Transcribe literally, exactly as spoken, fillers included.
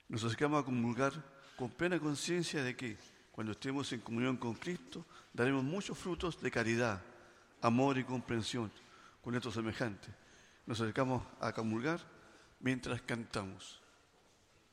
Nos acercamos a comulgar con plena conciencia de que, cuando estemos en comunión con Cristo, daremos muchos frutos de caridad, amor y comprensión con nuestros semejantes. Nos acercamos a comulgar mientras cantamos.